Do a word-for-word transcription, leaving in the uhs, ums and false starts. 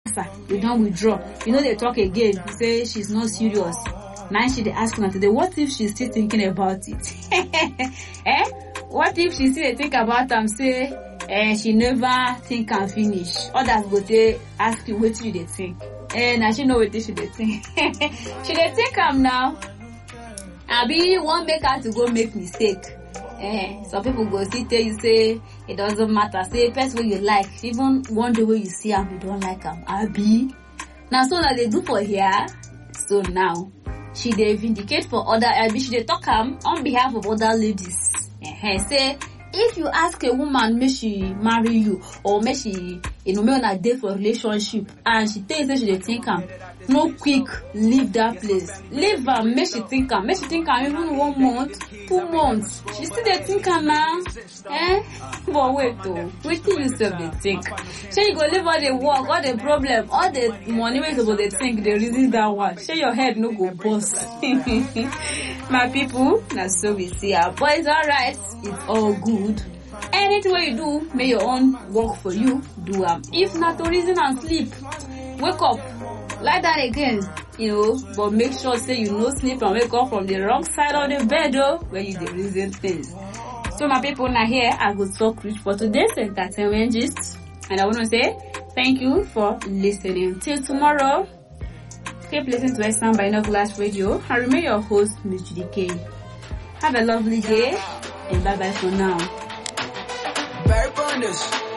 we don't withdraw. You know, they talk again, say she's not serious. Now she they ask her today, what if she's still thinking about it? Eh? What if she still think about them, say, eh, she never think can finish? Others go they ask you, what do they think? Eh, now she know what she they think. She they think am now. I be one make her to go make mistake. Eh, some people go still tell you, say, it doesn't matter. Say, person what you like. Even one day when you see them, you don't like them. I be. Now, so now they do for here. So now, she they vindicate for other, I be she they talk am on behalf of other ladies. Eh, say, if you ask a woman, may she marry you, or may she, you know, may on a date for relationship, and she tell you say she they think am, no quick leave that place. Leave her, may she think am, may she think am even one month, two months. She still they think am now. Eh? But wait though, wait till you self they think. Say you go leave all the work, all the problem, all the money wey you they think, they reason that one. Say your head no go bust. My people, that's so we see her. But it's alright, it's all good. Anything you do, may your own work for you, do am. Um, if not to reason and sleep, wake up, lie down again, you know, but make sure say you no sleep and wake up from the wrong side of the bed though, where you the reason things. So my people, now here I go talk rich for today's entertainment gist, and I want to say thank you for listening. Till tomorrow, keep listening to Western Binoculars Radio. I remain your host, Miss Judy K. Have a lovely day, and bye bye for now. Very bonus.